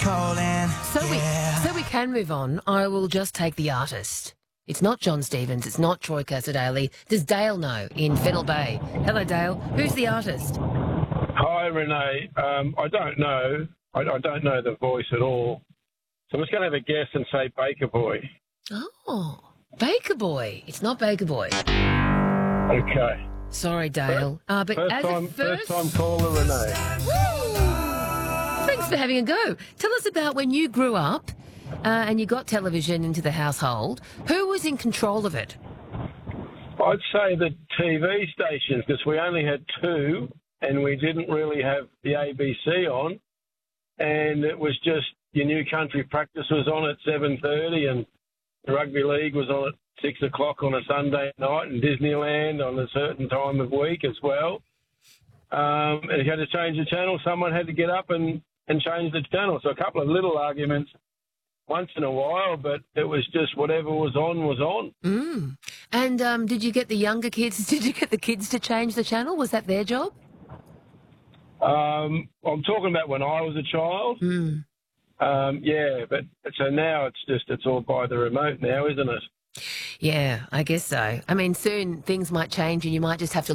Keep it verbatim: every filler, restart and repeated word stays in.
calling. So yeah. we so we can move on. I will just take the artist. It's not John Stevens. It's not Troy Cassar-Daley. Does Dale know in Fennell Bay? Hello, Dale. Who's the artist? Hi, Renee. Um, I don't know. I, I don't know the voice at all. So I'm just going to have a guess and say Baker Boy. Oh, Baker Boy. It's not Baker Boy. Okay. Sorry, Dale. Uh, but First as time, a first... first time caller, Renee. Woo! Thanks for having a go. Tell us about when you grew up uh, and you got television into the household. Who was in control of it? I'd say the T V stations, because we only had two and we didn't really have the A B C on. And it was just your new country practice was on at seven thirty and the rugby league was on at six o'clock on a Sunday night and Disneyland on a certain time of week as well. Um, and if you had to change the channel, someone had to get up and, and change the channel. So a couple of little arguments once in a while, but it was just whatever was on was on. Mm. And um, did you get the younger kids, did you get the kids to change the channel? Was that their job? Um, I'm talking about when I was a child. Mm. Um, yeah, but so now it's just, it's all by the remote now, isn't it? Yeah, I guess so. I mean, soon things might change and you might just have to